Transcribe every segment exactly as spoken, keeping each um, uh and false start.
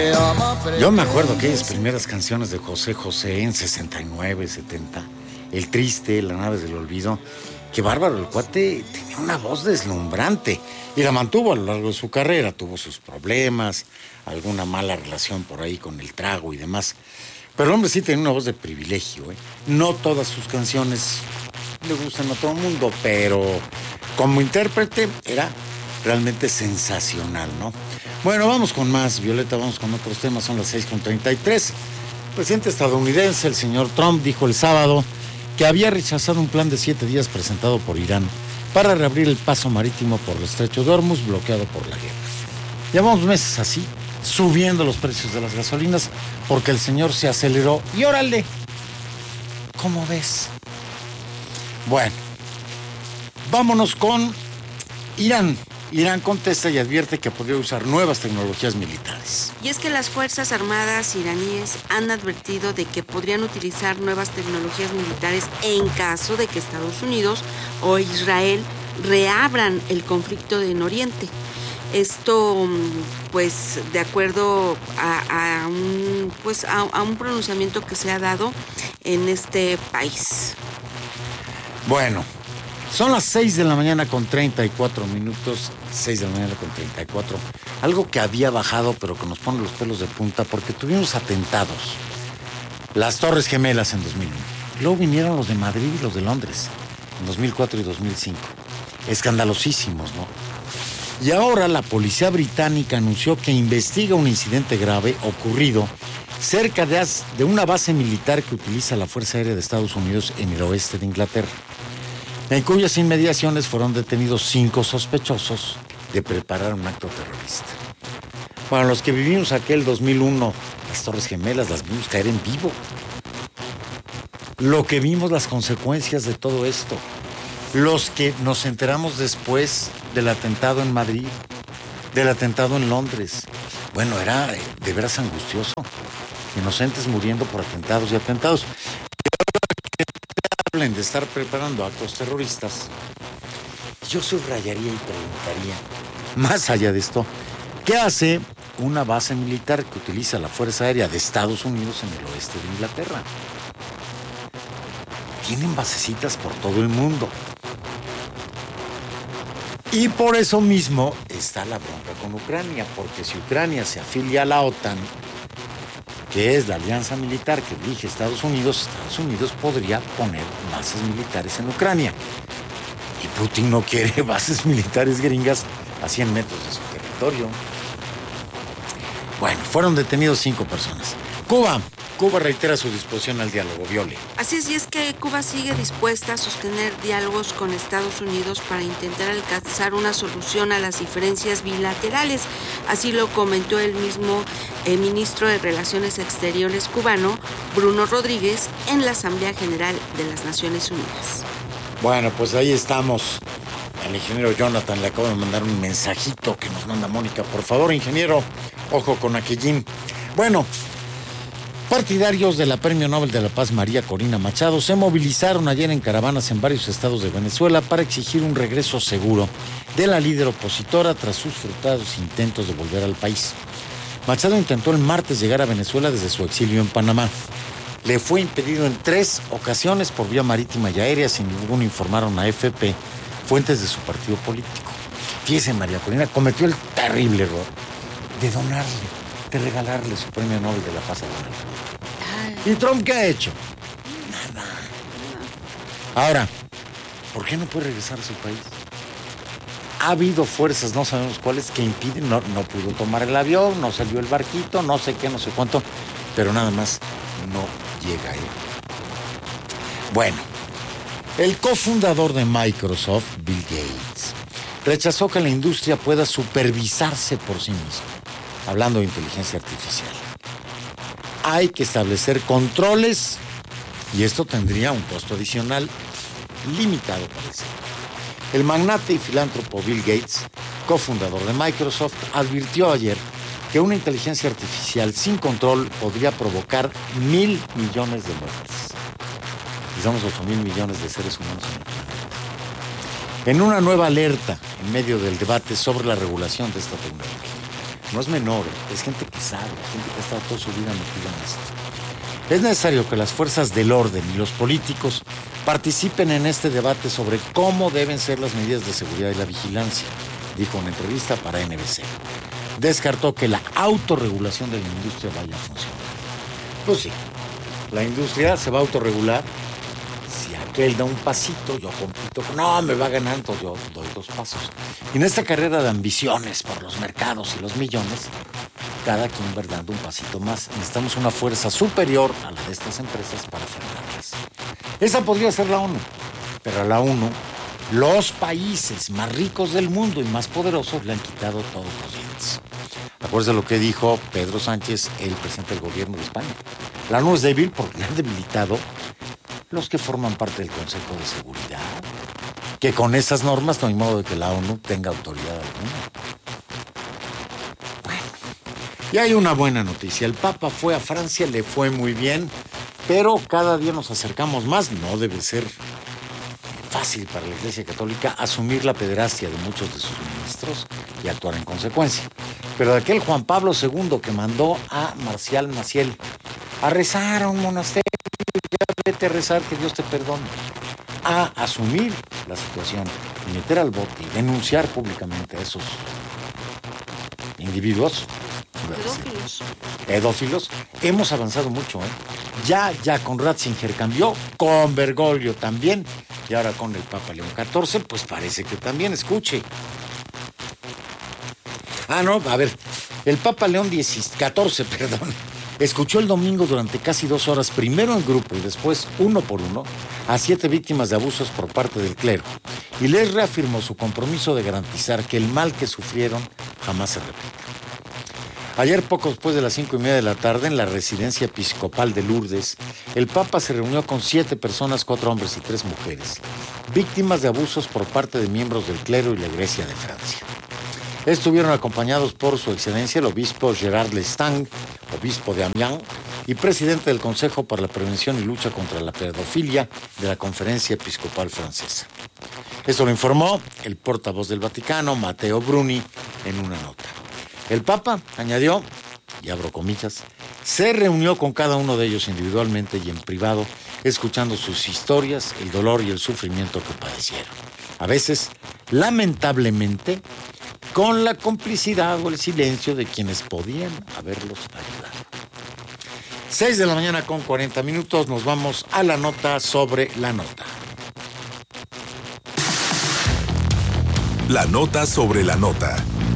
Yo me acuerdo aquellas primeras canciones de José José en sesenta y nueve, setenta. El Triste, La Nave del Olvido. Qué bárbaro, el cuate tenía una voz deslumbrante y la mantuvo a lo largo de su carrera. Tuvo sus problemas, alguna mala relación por ahí con el trago y demás. Pero el hombre sí tenía una voz de privilegio, ¿eh? No todas sus canciones le gustan a todo el mundo, pero como intérprete era realmente sensacional, ¿no? Bueno, vamos con más, Violeta, vamos con otros temas, son las seis con treinta y tres. El presidente estadounidense, el señor Trump, dijo el sábado que había rechazado un plan de siete días presentado por Irán para reabrir el paso marítimo por el estrecho de Hormuz, bloqueado por la guerra. Llevamos meses así, subiendo los precios de las gasolinas, porque el señor se aceleró y órale, ¿cómo ves? Bueno, vámonos con Irán. Irán contesta y advierte que podría usar nuevas tecnologías militares. Y es que las Fuerzas Armadas iraníes han advertido de que podrían utilizar nuevas tecnologías militares en caso de que Estados Unidos o Israel reabran el conflicto en Oriente. Esto, pues, de acuerdo a, a, un, pues, a, a un pronunciamiento que se ha dado en este país. Bueno, son las seis de la mañana con treinta y cuatro minutos, seis de la mañana con treinta y cuatro. Algo que había bajado, pero que nos pone los pelos de punta, porque tuvimos atentados. Las Torres Gemelas en dos mil uno. Luego vinieron los de Madrid y los de Londres, en dos mil cuatro y dos mil cinco. Escandalosísimos, ¿no? Y ahora la policía británica anunció que investiga un incidente grave ocurrido cerca de, de una base militar que utiliza la Fuerza Aérea de Estados Unidos en el oeste de Inglaterra, en cuyas inmediaciones fueron detenidos cinco sospechosos de preparar un acto terrorista. Para los que vivimos aquel dos mil uno, las Torres Gemelas las vimos caer en vivo. Lo que vimos, las consecuencias de todo esto. Los que nos enteramos después del atentado en Madrid, del atentado en Londres. Bueno, era de veras angustioso. Inocentes muriendo por atentados y atentados. Hablen de estar preparando actos terroristas, yo subrayaría y preguntaría, más allá de esto, ¿qué hace una base militar que utiliza la Fuerza Aérea de Estados Unidos en el oeste de Inglaterra? Tienen basecitas por todo el mundo. Y por eso mismo está la bronca con Ucrania, porque si Ucrania se afilia a la OTAN, que es la alianza militar que dirige Estados Unidos, Estados Unidos podría poner bases militares en Ucrania. Y Putin no quiere bases militares gringas a cien metros de su territorio. Bueno, fueron detenidos cinco personas. Cuba. Cuba reitera su disposición al diálogo, Viole. Así es, y es que Cuba sigue dispuesta a sostener diálogos con Estados Unidos para intentar alcanzar una solución a las diferencias bilaterales. Así lo comentó el mismo eh, ministro de Relaciones Exteriores cubano, Bruno Rodríguez, en la Asamblea General de las Naciones Unidas. Bueno, pues ahí estamos. Al ingeniero Jonathan le acabo de mandar un mensajito que nos manda Mónica. Por favor, ingeniero, ojo con aquellín. Bueno, partidarios de la Premio Nobel de la Paz María Corina Machado se movilizaron ayer en caravanas en varios estados de Venezuela para exigir un regreso seguro de la líder opositora tras sus frustrados intentos de volver al país. Machado intentó el martes llegar a Venezuela desde su exilio en Panamá. Le fue impedido en tres ocasiones por vía marítima y aérea, sin ninguno informaron a A F P fuentes de su partido político. Fíjese, María Corina cometió el terrible error de donarle, de regalarle su Premio Nobel de la Paz a Donald Trump. ¿Y Trump qué ha hecho? Nada. Ahora, ¿por qué no puede regresar a su país? Ha habido fuerzas, no sabemos cuáles, que impiden, no, no pudo tomar el avión, no salió el barquito, no sé qué, no sé cuánto, pero nada más no llega ahí. Bueno, el cofundador de Microsoft, Bill Gates, rechazó que la industria pueda supervisarse por sí misma, hablando de inteligencia artificial. Hay que establecer controles y esto tendría un costo adicional limitado para el sector. El magnate y filántropo Bill Gates, cofundador de Microsoft, advirtió ayer que una inteligencia artificial sin control podría provocar mil millones de muertes. Quizás ocho mil millones de seres humanos en el planeta. En una nueva alerta en medio del debate sobre la regulación de esta tecnología. no es menor, es gente que sabe, gente que ha estado toda su vida metida en esto. Es necesario que las fuerzas del orden y los políticos participen en este debate sobre cómo deben ser las medidas de seguridad y la vigilancia, dijo en una entrevista para N B C. Descartó que la autorregulación de la industria vaya a funcionar. Pues sí, la industria se va a autorregular. Si aquel da un pasito, yo compito. No, me va ganando, yo doy dos pasos. Y en esta carrera de ambiciones por los mercados y los millones, cada quien va dando un pasito más. Necesitamos una fuerza superior a la de estas empresas para frenarlas. Esa podría ser la ONU, pero a la ONU los países más ricos del mundo y más poderosos le han quitado todos los dientes. Acuérdense lo que dijo Pedro Sánchez, el presidente del gobierno de España. La ONU es débil porque le han debilitado los que forman parte del Consejo de Seguridad, que con esas normas no hay modo de que la ONU tenga autoridad alguna. Bueno, y hay una buena noticia. El Papa fue a Francia, le fue muy bien, pero cada día nos acercamos más. No debe ser fácil para la Iglesia Católica asumir la pederastia de muchos de sus ministros y actuar en consecuencia. Pero de aquel Juan Pablo segundo que mandó a Marcial Maciel a rezar a un monasterio, ya vete a rezar, que Dios te perdone, a asumir la situación y meter al bote y denunciar públicamente a esos individuos Pedófilos. pedófilos, hemos avanzado mucho, ¿eh? Ya, ya con Ratzinger cambió, con Bergoglio también, y ahora con el Papa León catorce, pues parece que también, escuche. Ah, no, a ver, el Papa León catorce, perdón, escuchó el domingo durante casi dos horas, primero en grupo y después uno por uno, a siete víctimas de abusos por parte del clero, y les reafirmó su compromiso de garantizar que el mal que sufrieron jamás se repita. Ayer, poco después de las cinco y media de la tarde, en la residencia episcopal de Lourdes, el Papa se reunió con siete personas, cuatro hombres y tres mujeres, víctimas de abusos por parte de miembros del clero y la Iglesia de Francia. Estuvieron acompañados por su excelencia el obispo Gerard Lestang, obispo de Amiens, y presidente del Consejo para la Prevención y Lucha contra la Pedofilia de la Conferencia Episcopal Francesa. Esto lo informó el portavoz del Vaticano, Matteo Bruni, en una nota. El Papa añadió, y abro comillas, se reunió con cada uno de ellos individualmente y en privado, escuchando sus historias, el dolor y el sufrimiento que padecieron. A veces, lamentablemente, con la complicidad o el silencio de quienes podían haberlos ayudado. seis de la mañana con cuarenta minutos, nos vamos a la nota sobre la nota. La nota sobre la nota.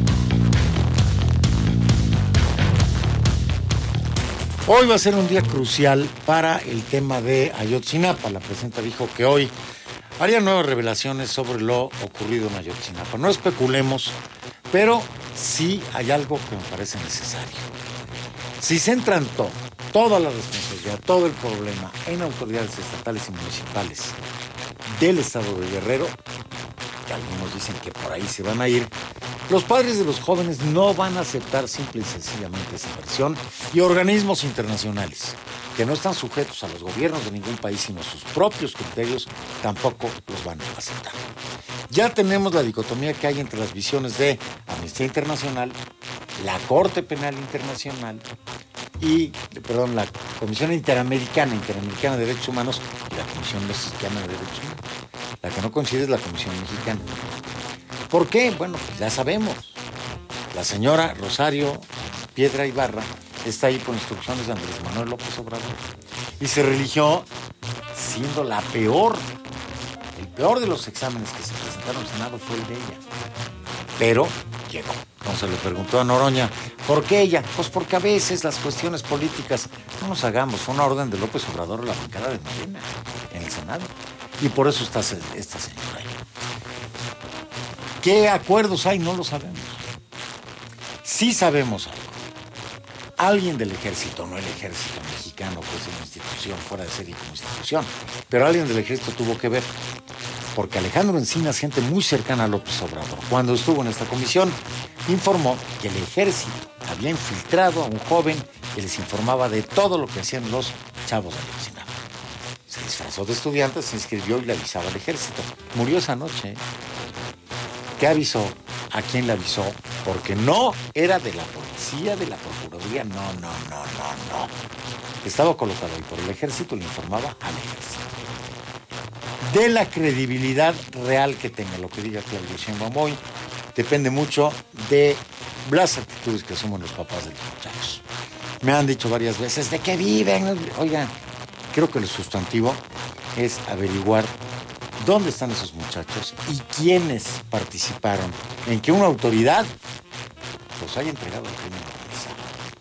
Hoy va a ser un día crucial para el tema de Ayotzinapa. La presidenta dijo que hoy haría nuevas revelaciones sobre lo ocurrido en Ayotzinapa. No especulemos, pero sí hay algo que me parece necesario. Si centran todo, toda la responsabilidad, todo el problema en autoridades estatales y municipales del estado de Guerrero, que algunos dicen que por ahí se van a ir, los padres de los jóvenes no van a aceptar simple y sencillamente esa versión, y organismos internacionales que no están sujetos a los gobiernos de ningún país sino a sus propios criterios tampoco los van a aceptar. Ya tenemos la dicotomía que hay entre las visiones de Amnistía Internacional, la Corte Penal Internacional y, perdón, la Comisión Interamericana, Interamericana de Derechos Humanos y la Comisión Mexicana de Derechos Humanos. La que no coincide es la Comisión Mexicana. ¿Por qué? Bueno, pues ya sabemos. La señora Rosario Piedra Ibarra está ahí por instrucciones de Andrés Manuel López Obrador y se religió siendo la peor, el peor de los exámenes que se presentaron al Senado fue el de ella. Pero llegó. Entonces le preguntó a Noroña, ¿por qué ella? Pues porque a veces las cuestiones políticas, no nos hagamos, fue una orden de López Obrador a la bancada de Morena en el Senado. Y por eso está esta señora ahí. ¿Qué acuerdos hay? No lo sabemos. Sí sabemos algo. Alguien del ejército, no el ejército mexicano, que es una institución fuera de serie como institución, pero alguien del ejército tuvo que ver, porque Alejandro Encinas, gente muy cercana a López Obrador, cuando estuvo en esta comisión, informó que el ejército había infiltrado a un joven que les informaba de todo lo que hacían los chavos de Ayotzinapa. Se disfrazó de estudiante, se inscribió y le avisaba al ejército. Murió esa noche. ¿Qué avisó? ¿A quién le avisó? Porque no era de la policía. policía, de la Procuraduría, no, no, no, no, no. Estaba colocado ahí por el ejército, le informaba al ejército. De la credibilidad real que tenga lo que diga Claudia Sheinbaum hoy, depende mucho de las actitudes que asumen los papás de los muchachos. Me han dicho varias veces, ¿de qué viven? Oigan, creo que el sustantivo es averiguar dónde están esos muchachos y quiénes participaron en que una autoridad los haya entregado al crimen organizado.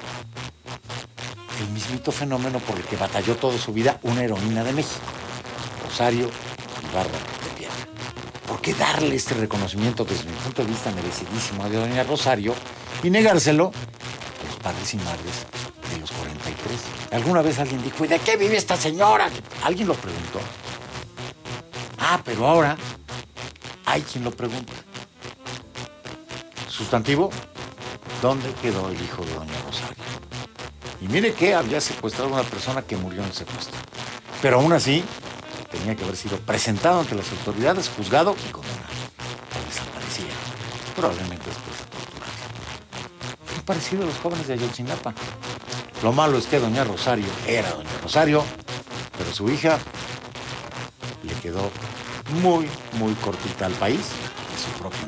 El mismito fenómeno por el que batalló toda su vida una heroína de México, Rosario Ibarra de Piedra. ¿Por qué darle este reconocimiento desde mi punto de vista merecidísimo a doña Rosario y negárselo a los padres y madres de los cuarenta y tres? Alguna vez alguien dijo, ¿y de qué vive esta señora? Alguien lo preguntó. Ah, pero ahora hay quien lo pregunta. Sustantivo, ¿dónde quedó el hijo de doña Rosario? Y mire que había secuestrado a una persona que murió en el secuestro. Pero aún así, tenía que haber sido presentado ante las autoridades, juzgado y condenado. O desaparecía. Probablemente después de torturado. Es parecido a los jóvenes de Ayotzinapa. Lo malo es que doña Rosario era doña Rosario, pero su hija le quedó muy, muy cortita al país y su propio